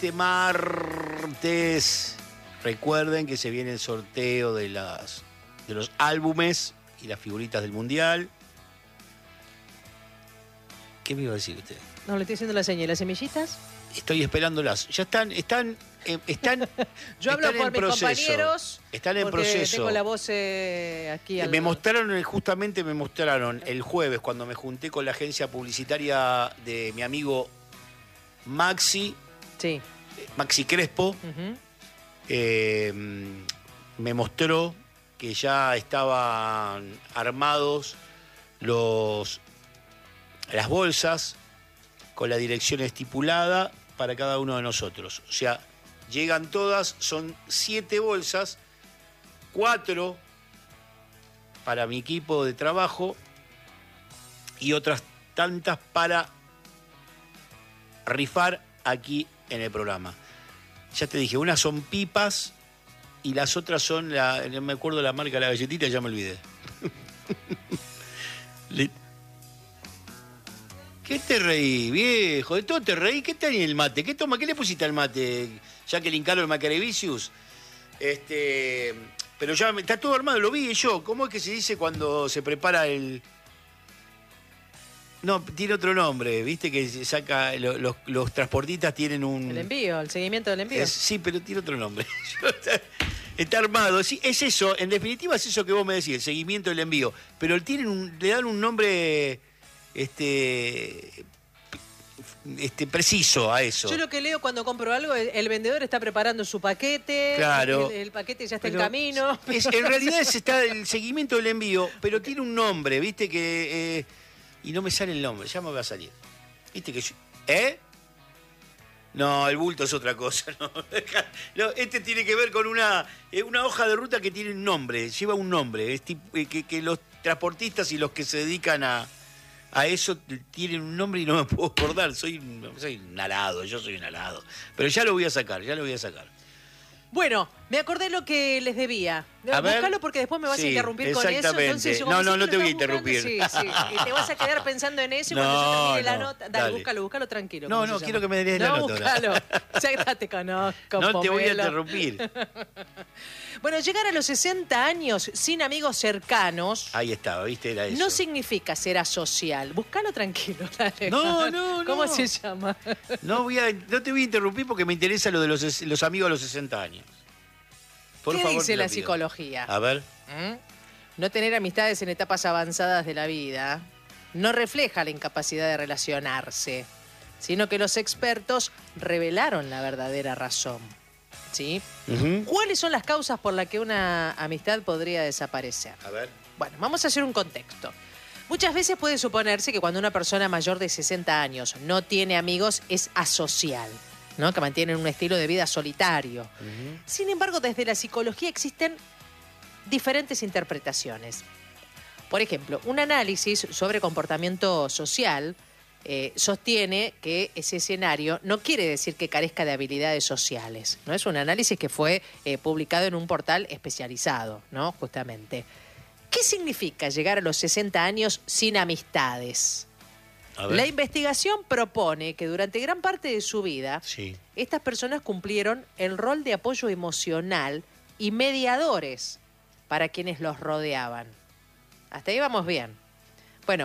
este martes. Recuerden que se viene el sorteo de los álbumes y las figuritas del Mundial. ¿Qué me iba a decir usted? No, le estoy haciendo la señal. ¿Las semillitas? Estoy esperándolas. Ya están Yo hablo están por en mis proceso. Compañeros. Están en porque proceso. Tengo la voz aquí al... Me mostraron el jueves cuando me junté con la agencia publicitaria de mi amigo Maxi Crespo. Uh-huh. Me mostró que ya estaban armados las bolsas con la dirección estipulada para cada uno de nosotros. O sea, llegan todas, son 7 bolsas, 4 para mi equipo de trabajo y otras tantas para rifar aquí en el programa. Ya te dije, unas son pipas y las otras son, no me acuerdo la marca de la galletita, ya me olvidé. ¿Qué te reí, viejo? De todo te reí. ¿Qué tal el mate? ¿Qué toma? ¿Qué le pusiste al mate? Jacqueline Carlo, el Macarevicius. Pero ya está todo armado, lo vi yo. ¿Cómo es que se dice cuando se prepara el...? No, tiene otro nombre, ¿viste? Que se saca... Los transportistas tienen un... El envío, el seguimiento del envío. Sí, pero tiene otro nombre. Está armado. Sí, es eso. En definitiva es eso que vos me decís, el seguimiento del envío. Pero le dan un nombre... preciso a eso. Yo lo que leo cuando compro algo, el vendedor está preparando su paquete, claro. el paquete ya está en camino. En realidad está el seguimiento del envío, pero tiene un nombre, viste que... y no me sale el nombre, ya me va a salir. Viste que yo... No, el bulto es otra cosa. No, tiene que ver con una hoja de ruta que tiene un nombre, lleva un nombre. Es que los transportistas y los que se dedican a eso tienen un nombre y no me puedo acordar. Soy un alado, yo soy un alado. Pero ya lo voy a sacar. Bueno, me acordé lo que les debía. Búscalo porque después me vas a interrumpir con eso. Entonces, no te voy a interrumpir. Sí. Y te vas a quedar pensando en eso y cuando yo termine la nota... Dale, búscalo tranquilo. No, quiero que me des la nota. No, búscalo. Ya te conozco, No te voy a Pomelo. interrumpir. Bueno, llegar a los 60 años sin amigos cercanos... Ahí estaba, ¿viste? Era eso. No significa ser asocial. Búscalo tranquilo, dale. No. ¿Cómo se llama? No te voy a interrumpir porque me interesa lo de los amigos a los 60 años. Por ¿Qué favor, dice la psicología? A ver. No tener amistades en etapas avanzadas de la vida no refleja la incapacidad de relacionarse, sino que los expertos revelaron la verdadera razón. ¿Sí? Uh-huh. ¿Cuáles son las causas por las que una amistad podría desaparecer? A ver. Bueno, vamos a hacer un contexto. Muchas veces puede suponerse que cuando una persona mayor de 60 años no tiene amigos es asocial, ¿no? Que mantienen un estilo de vida solitario. Uh-huh. Sin embargo, desde la psicología existen diferentes interpretaciones. Por ejemplo, un análisis sobre comportamiento social sostiene que ese escenario no quiere decir que carezca de habilidades sociales, ¿no? Es un análisis que fue publicado en un portal especializado, ¿no? Justamente. ¿Qué significa llegar a los 60 años sin amistades? La investigación propone que durante gran parte de su vida, estas personas cumplieron el rol de apoyo emocional y mediadores para quienes los rodeaban. Hasta ahí vamos bien. Bueno,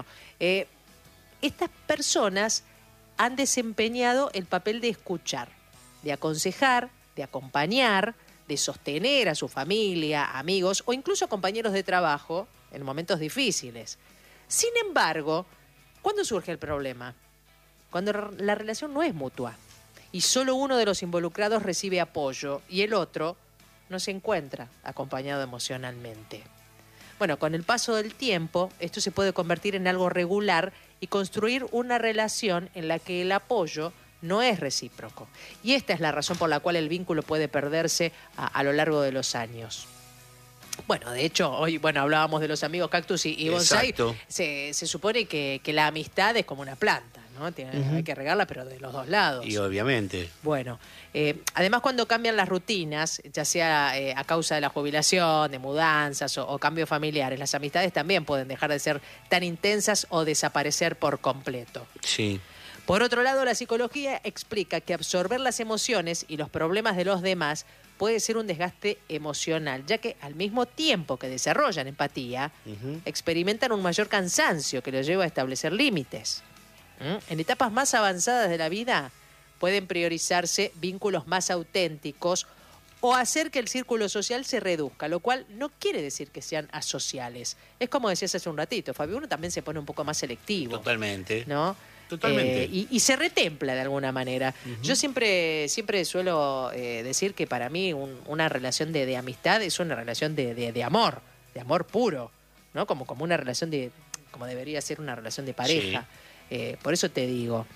estas personas han desempeñado el papel de escuchar, de aconsejar, de acompañar, de sostener a su familia, amigos o incluso compañeros de trabajo en momentos difíciles. Sin embargo, ¿cuándo surge el problema? Cuando la relación no es mutua y solo uno de los involucrados recibe apoyo y el otro no se encuentra acompañado emocionalmente. Bueno, con el paso del tiempo, esto se puede convertir en algo regular y construir una relación en la que el apoyo no es recíproco. Y esta es la razón por la cual el vínculo puede perderse a lo largo de los años. Bueno, de hecho, hoy hablábamos de los amigos cactus y bonsai. Se supone que la amistad es como una planta, ¿no? Hay que regarla, pero de los dos lados. Y obviamente. Bueno, además cuando cambian las rutinas, ya sea a causa de la jubilación, de mudanzas o cambios familiares, las amistades también pueden dejar de ser tan intensas o desaparecer por completo. Sí. Por otro lado, la psicología explica que absorber las emociones y los problemas de los demás puede ser un desgaste emocional, ya que al mismo tiempo que desarrollan empatía, experimentan un mayor cansancio que los lleva a establecer límites. En etapas más avanzadas de la vida pueden priorizarse vínculos más auténticos o hacer que el círculo social se reduzca, lo cual no quiere decir que sean asociales. Es como decías hace un ratito, Fabio, uno también se pone un poco más selectivo. Totalmente. ¿No? Totalmente. Y se retempla de alguna manera. Yo siempre suelo decir que para mí una relación de amistad es una relación de amor puro, ¿no? Como una relación como debería ser una relación de pareja. Por eso te digo,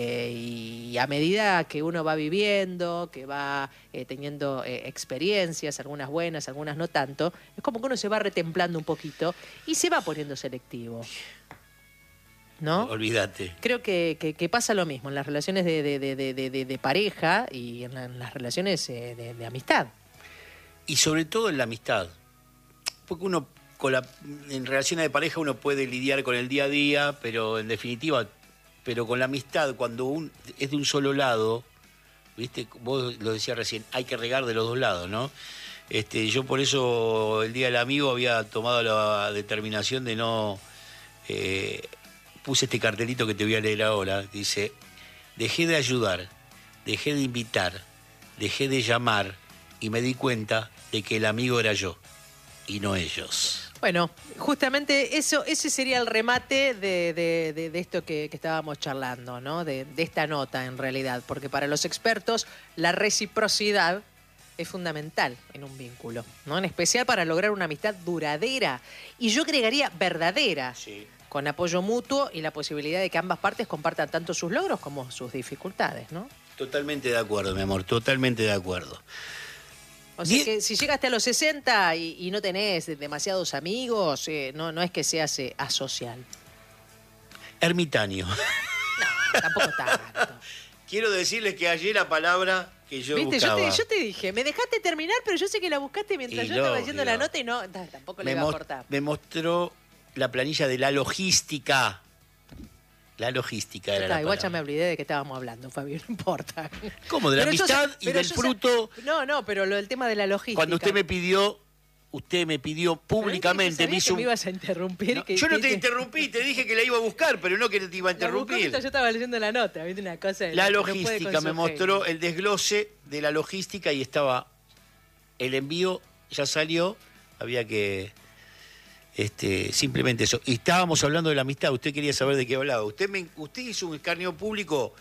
y a medida que uno va viviendo, que va teniendo experiencias, algunas buenas, algunas no tanto, es como que uno se va retemplando un poquito y se va poniendo selectivo. ¿No? Olvídate. Creo que pasa lo mismo en las relaciones de pareja y en las relaciones de amistad. Y sobre todo en la amistad. Porque uno, en relaciones de pareja, uno puede lidiar con el día a día, pero en definitiva, pero con la amistad, cuando es de un solo lado, ¿viste? Vos lo decías recién, hay que regar de los dos lados, ¿no? Yo por eso el Día del Amigo había tomado la determinación de no... puse este cartelito que te voy a leer ahora. Dice: dejé de ayudar, dejé de invitar, dejé de llamar y me di cuenta de que el amigo era yo y no ellos. Bueno, justamente ese sería el remate de esto que estábamos charlando, ¿no? De esta nota en realidad, porque para los expertos la reciprocidad es fundamental en un vínculo, ¿no? En especial para lograr una amistad duradera y yo agregaría verdadera. Sí. Con apoyo mutuo y la posibilidad de que ambas partes compartan tanto sus logros como sus dificultades, ¿no? Totalmente de acuerdo, mi amor, totalmente de acuerdo. O sea que si llegaste a los 60 y no tenés demasiados amigos, no es que seas asocial. Ermitaño. No, tampoco tanto. Quiero decirles que hallé la palabra que yo buscaba. Yo te dije, me dejaste terminar, pero yo sé que la buscaste mientras yo estaba haciendo la nota y tampoco le iba a cortar. Me mostró la planilla de la logística. La logística era la Igual palabra. ya me olvidé de qué estábamos hablando, Fabio, no importa. ¿Cómo? De la amistad y del fruto. No, pero lo del tema de la logística. Cuando usted me pidió públicamente, me hizo... que me ibas a interrumpir. No, yo no te interrumpí, te dije que la iba a buscar, pero no que te iba a interrumpir. Yo estaba leyendo la nota, ¿viste? Una cosa la logística, me mostró el desglose de la logística y estaba el envío, ya salió, había que... simplemente eso. Y estábamos hablando de la amistad, usted quería saber de qué hablaba. Usted hizo un escarnio público,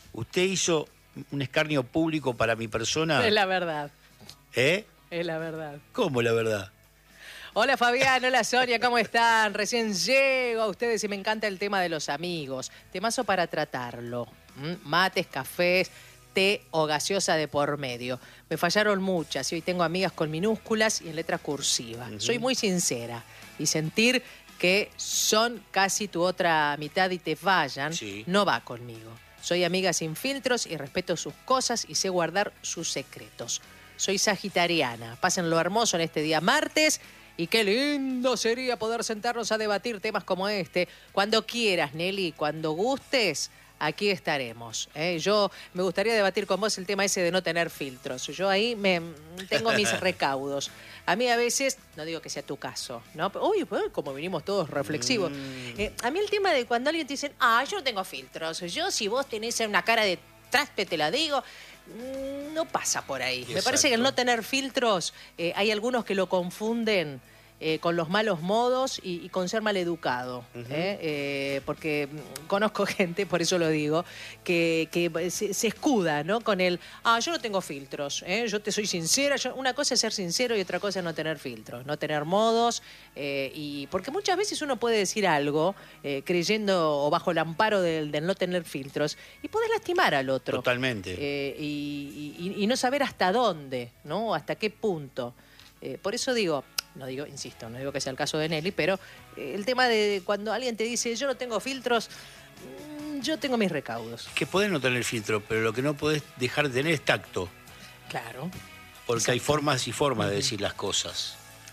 para mi persona. Es la verdad. ¿Eh? Es la verdad. ¿Cómo la verdad? Hola Fabián, hola Sonia, ¿cómo están? Recién llego a ustedes y me encanta el tema de los amigos. Temazo para tratarlo. Mates, cafés, té o gaseosa de por medio. Me fallaron muchas y hoy tengo amigas con minúsculas y en letra cursiva. Soy muy sincera. Y sentir que son casi tu otra mitad y te fallan, no va conmigo. Soy amiga sin filtros y respeto sus cosas y sé guardar sus secretos. Soy sagitariana. Pásenlo hermoso en este día martes y qué lindo sería poder sentarnos a debatir temas como este. Cuando quieras, Nelly, cuando gustes, aquí estaremos. Yo me gustaría debatir con vos el tema ese de no tener filtros. Yo ahí tengo mis recaudos. A mí a veces, no digo que sea tu caso, ¿no? Uy, como vinimos todos reflexivos. A mí el tema de cuando alguien te dice, yo no tengo filtros. Yo, si vos tenés una cara de traste, te la digo. No pasa por ahí. Exacto. Me parece que el no tener filtros, hay algunos que lo confunden con los malos modos y con ser maleducado. Porque conozco gente, por eso lo digo, que se escuda, ¿no? Con el, yo no tengo filtros, yo te soy sincera. Una cosa es ser sincero y otra cosa es no tener filtros, no tener modos. Y porque muchas veces uno puede decir algo creyendo o bajo el amparo del no tener filtros y podés lastimar al otro. Totalmente. Y no saber hasta dónde, ¿no? Hasta qué punto. Por eso digo... No digo que sea el caso de Nelly, pero el tema de cuando alguien te dice yo no tengo filtros, yo tengo mis recaudos. Que podés no tener filtro, pero lo que no podés dejar de tener es tacto. Claro. Porque hay formas y formas de decir las cosas.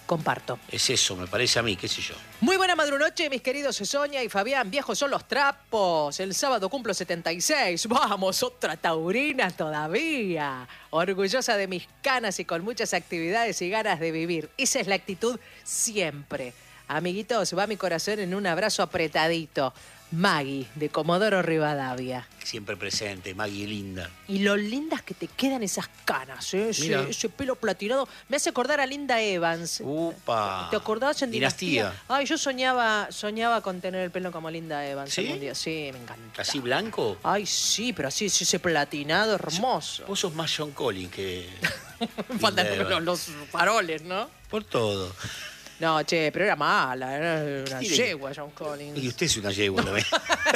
Comparto. Es eso, me parece a mí, qué sé yo. Muy buena madrunoche, mis queridos Sonia y Fabián. Viejos son los trapos. El sábado cumplo 76. Vamos, otra taurina todavía. Orgullosa de mis canas y con muchas actividades y ganas de vivir. Esa es la actitud siempre. Amiguitos, va mi corazón en un abrazo apretadito. Maggie, de Comodoro Rivadavia. Siempre presente, Maggie linda. Y lo lindas que te quedan esas canas, ¿eh? Mira. Ese pelo platinado. Me hace acordar a Linda Evans. Upa. ¿Te acordabas en Dinastía? Dinastía? Ay, yo soñaba con tener el pelo como Linda Evans ¿Sí? algún día. Sí, me encanta. ¿Así blanco? Ay, sí, pero así, ese platinado hermoso. Vos sos más John Collins que... Faltan Linda Evans. los faroles, ¿no? Por todo. No, che, pero era mala, era una Mire. yegua John Collins. Y usted es una yegua, ¿no?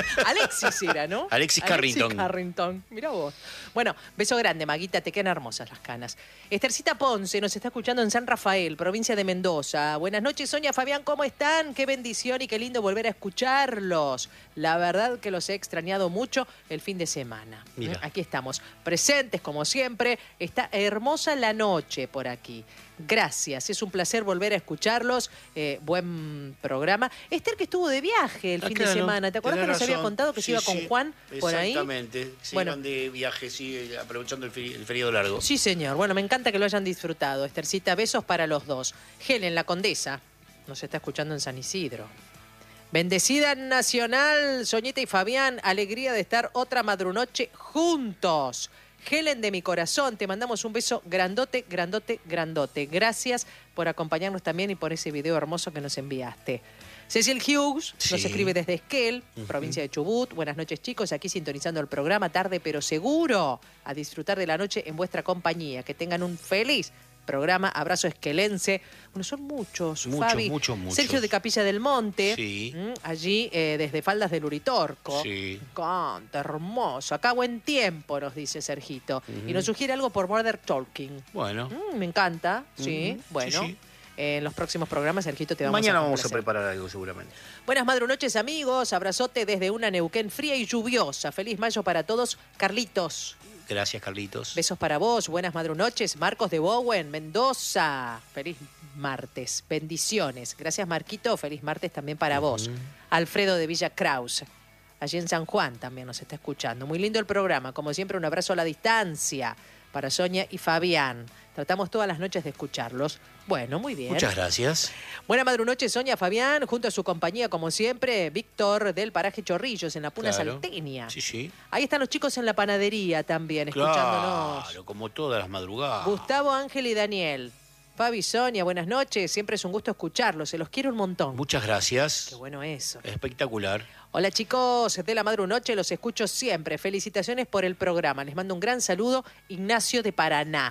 Alexis era, ¿no? Alexis Carrington. Alexis Carrington, mirá vos. Bueno, beso grande, Maguita, te quedan hermosas las canas. Estercita Ponce nos está escuchando en San Rafael, provincia de Mendoza. Buenas noches, Sonia, Fabián, ¿cómo están? Qué bendición y qué lindo volver a escucharlos. La verdad que los he extrañado mucho el fin de semana. Mira. Aquí estamos, presentes como siempre. Está hermosa la noche por aquí. Gracias, es un placer volver a escucharlos. Buen programa. Esther, que estuvo de viaje el fin de claro, semana. ¿Te acuerdas que tenés nos había razón. contado que se Sí, iba con sí, Juan por ahí? Exactamente. Se Bueno. iban de viaje, sí, aprovechando el feriado largo. Sí, señor. Bueno, me encanta que lo hayan disfrutado. Estercita, besos para los dos. Helen, la condesa, nos está escuchando en San Isidro. Bendecida Nacional, Soñita y Fabián, alegría de estar otra madrunoche juntos. Helen de mi corazón, te mandamos un beso grandote, grandote, grandote. Gracias por acompañarnos también y por ese video hermoso que nos enviaste. Cecil Hughes nos Sí. escribe desde Esquel, provincia de Chubut. Buenas noches, chicos. Aquí sintonizando el programa tarde pero seguro. A disfrutar de la noche en vuestra compañía. Que tengan un feliz programa. Abrazo esquelense. Bueno, son muchos, Fabi. Muchos. Sergio de Capilla del Monte. Sí. Allí desde Faldas del Uritorco. Sí. Me encanta, hermoso. Acá buen tiempo, nos dice Sergito. Y nos sugiere algo por Border Talking. Bueno. Me encanta, sí. Ujú, Bueno, sí, sí. En los próximos programas, Sergito, te vamos Mañana a vamos a complacer. preparar algo seguramente. Buenas madrunoches, amigos. Abrazote desde una Neuquén fría y lluviosa. Feliz mayo para todos. Carlitos, Gracias, Carlitos. besos para vos. Buenas madrunoches. Marcos de Bowen, Mendoza. Feliz martes. Bendiciones. Gracias, Marquito. Feliz martes también para vos. Alfredo de Villa Kraus. Allí en San Juan también nos está escuchando. Muy lindo el programa. Como siempre, un abrazo a la distancia para Sonia y Fabián. Tratamos todas las noches de escucharlos. Bueno, muy bien. Muchas gracias. Buena madrunoche, Sonia, Fabián, junto a su compañía, como siempre, Víctor del paraje Chorrillos, en la Puna Claro. Salteña. Sí, sí. Ahí están los chicos en la panadería también, escuchándonos. Claro, como todas las madrugadas. Gustavo, Ángel y Daniel. Fabi, Sonia, buenas noches. Siempre es un gusto escucharlos. Se los quiero un montón. Muchas gracias. Qué bueno eso. Espectacular. Hola chicos, de la madrunoche los escucho siempre. Felicitaciones por el programa. Les mando un gran saludo, Ignacio de Paraná.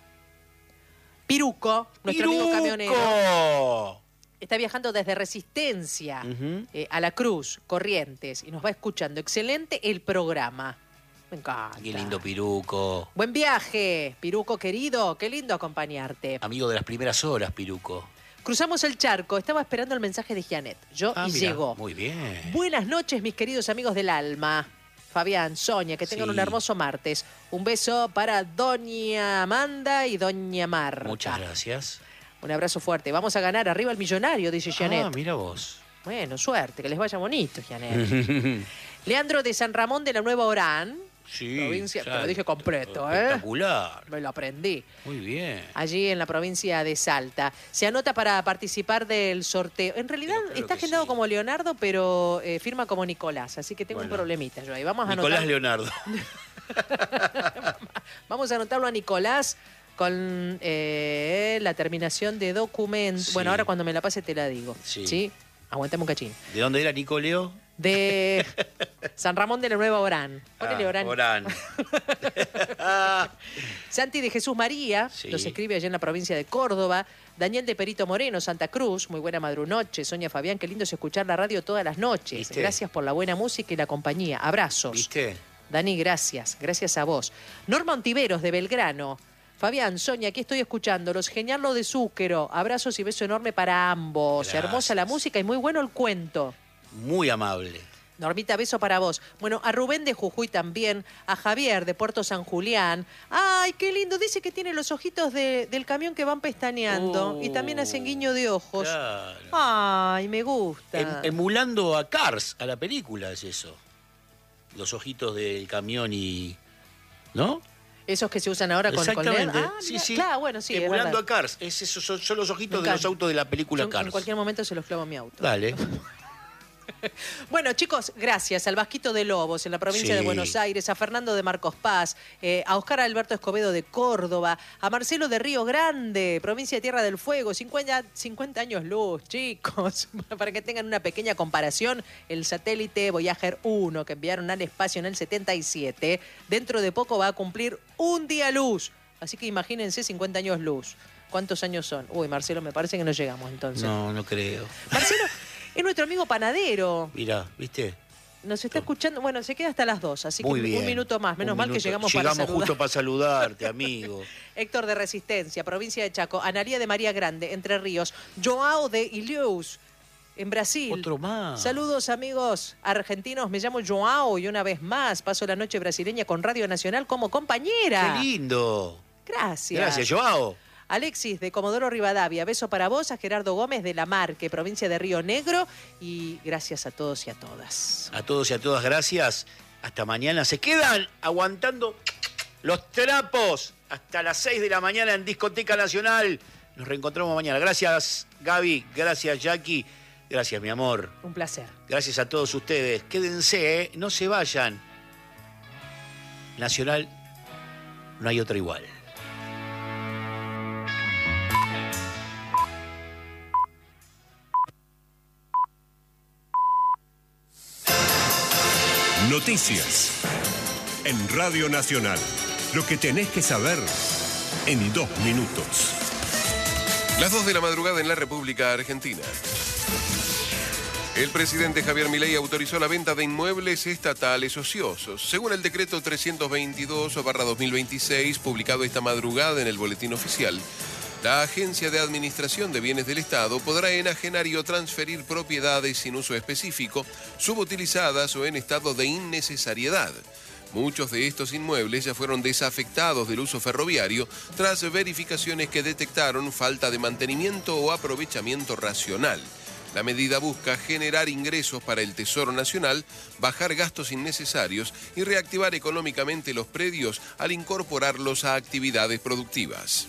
Piruco, nuestro amigo camionero, ¡Piruco! está viajando desde Resistencia Ujú. a La Cruz, Corrientes, y nos va escuchando. Excelente el programa. Me encanta. Qué lindo Piruco. Buen viaje, Piruco querido. Qué lindo acompañarte. Amigo de las primeras horas, Piruco. Cruzamos el charco. Estaba esperando el mensaje de Janet. Y Mira, llegó. Muy bien. Buenas noches, mis queridos amigos del alma. Fabián, Sonia, que tengan Sí. un hermoso martes. Un beso para Doña Amanda y Doña Marta. Muchas gracias. Un abrazo fuerte. Vamos a ganar arriba el millonario, dice Janet. Ah, mira vos. Bueno, suerte, que les vaya bonito, Janet. Leandro de San Ramón de la Nueva Orán. Sí. Provincia, te lo exacto. dije completo, Espectacular. Me lo aprendí. Muy bien. Allí en la provincia de Salta. Se anota para participar del sorteo. En realidad Pero creo está que agendado sí. como Leonardo, pero firma como Nicolás. Así que tengo un Bueno. problemita yo ahí. Vamos a Nicolás anotar. Leonardo. Vamos a anotarlo a Nicolás con la terminación de documento. Sí. Bueno, ahora cuando me la pase te la digo. Sí. Aguantame un cachín. ¿De dónde era Nicoleo? De San Ramón de la Nueva Orán. Ponele Orán. Orán. Santi de Jesús María, Sí. nos escribe allá en la provincia de Córdoba. Daniel de Perito Moreno, Santa Cruz, muy buena madrunoche. Sonia Fabián, qué lindo es escuchar la radio todas las noches. ¿Viste? Gracias por la buena música y la compañía. Abrazos. ¿Viste? Dani, gracias. Gracias a vos. Norma Ontiveros de Belgrano. Fabián, Sonia, aquí estoy escuchándolos. Genial lo de Zúquero. Abrazos y beso enorme para ambos. Gracias. Hermosa la música y muy bueno el cuento. Muy amable. Normita, beso para vos. Bueno, a Rubén de Jujuy también, a Javier de Puerto San Julián. ¡Ay, qué lindo! Dice que tiene los ojitos del camión que van pestañeando y también hacen guiño de ojos. Claro. ¡Ay, me gusta! Emulando a Cars, a la película, es eso. Los ojitos del camión y... ¿no? Esos que se usan ahora con LED. Exactamente. Ah, sí, mira, sí. claro, bueno, sí, Emulando es a Cars. Son los ojitos de Nunca- los autos de la película Cars. En cualquier momento se los clavo en mi auto. Dale. Bueno, chicos, gracias al Vasquito de Lobos en la provincia de Buenos Aires, a Fernando de Marcos Paz, a Oscar Alberto Escobedo de Córdoba, a Marcelo de Río Grande, provincia de Tierra del Fuego, 50 años luz, chicos. Para que tengan una pequeña comparación, el satélite Voyager 1 que enviaron al espacio en el 77, dentro de poco va a cumplir un día luz. Así que imagínense 50 años luz. ¿Cuántos años son? Uy, Marcelo, me parece que no llegamos entonces. No creo. Marcelo es nuestro amigo panadero. Mirá, ¿viste? Nos está escuchando, bueno, se queda hasta las 2, así Muy que bien. un minuto más. Menos Un mal que minuto. llegamos para saludar. justo para saludarte, amigo. Héctor de Resistencia, provincia de Chaco, Analía de María Grande, Entre Ríos, Joao de Ilhéus, en Brasil. Otro más. Saludos, amigos argentinos. Me llamo Joao y una vez más paso la noche brasileña con Radio Nacional como compañera. ¡Qué lindo! Gracias. Gracias, Joao. Alexis de Comodoro Rivadavia, beso para vos, a Gerardo Gómez de La Marque, provincia de Río Negro, y gracias a todos y a todas. A todos y a todas, gracias. Hasta mañana. Se quedan aguantando los trapos hasta las 6 de la mañana en Discoteca Nacional. Nos reencontramos mañana. Gracias, Gaby. Gracias, Jackie. Gracias, mi amor. Un placer. Gracias a todos ustedes. Quédense, ¿eh? No se vayan. Nacional, no hay otra igual. Noticias en Radio Nacional. Lo que tenés que saber en 2 minutos. Las 2 de la madrugada en la República Argentina. El presidente Javier Milei autorizó la venta de inmuebles estatales ociosos. Según el decreto 322/2026, publicado esta madrugada en el Boletín Oficial, la Agencia de Administración de Bienes del Estado podrá enajenar y o transferir propiedades sin uso específico, subutilizadas o en estado de innecesariedad. Muchos de estos inmuebles ya fueron desafectados del uso ferroviario tras verificaciones que detectaron falta de mantenimiento o aprovechamiento racional. La medida busca generar ingresos para el Tesoro Nacional, bajar gastos innecesarios y reactivar económicamente los predios al incorporarlos a actividades productivas.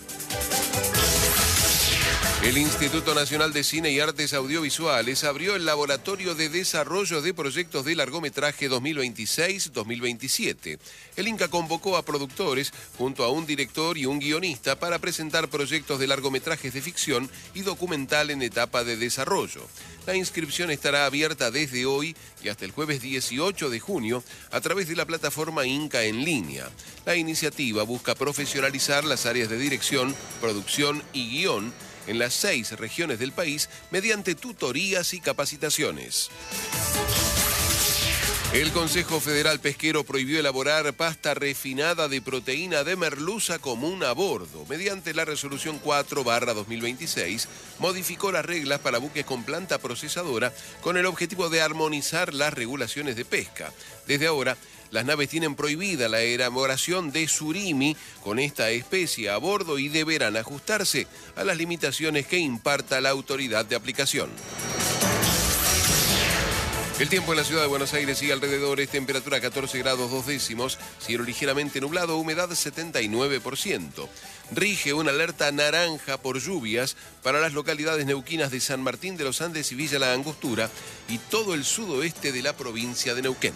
El Instituto Nacional de Cine y Artes Audiovisuales abrió el Laboratorio de Desarrollo de Proyectos de Largometraje 2026-2027. El INCA convocó a productores junto a un director y un guionista para presentar proyectos de largometrajes de ficción y documental en etapa de desarrollo. La inscripción estará abierta desde hoy y hasta el jueves 18 de junio a través de la plataforma INCA en línea. La iniciativa busca profesionalizar las áreas de dirección, producción y guión en las 6 regiones del país mediante tutorías y capacitaciones. El Consejo Federal Pesquero prohibió elaborar pasta refinada de proteína de merluza común a bordo. Mediante la resolución 4/2026, modificó las reglas para buques con planta procesadora con el objetivo de armonizar las regulaciones de pesca. Desde ahora, las naves tienen prohibida la elaboración de surimi con esta especie a bordo y deberán ajustarse a las limitaciones que imparta la autoridad de aplicación. El tiempo en la ciudad de Buenos Aires y alrededores, temperatura 14 grados 2 décimos, cielo ligeramente nublado, humedad 79%. Rige una alerta naranja por lluvias para las localidades neuquinas de San Martín de los Andes y Villa La Angostura y todo el sudoeste de la provincia de Neuquén.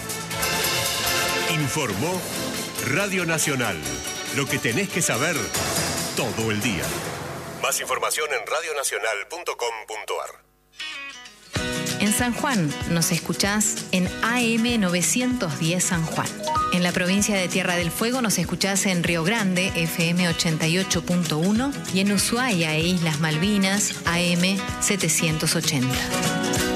Informó Radio Nacional. Lo que tenés que saber todo el día. Más información en radionacional.com.ar. En San Juan nos escuchás en AM 910 San Juan. En la provincia de Tierra del Fuego nos escuchás en Río Grande, FM 88.1, y en Ushuaia e Islas Malvinas, AM 780.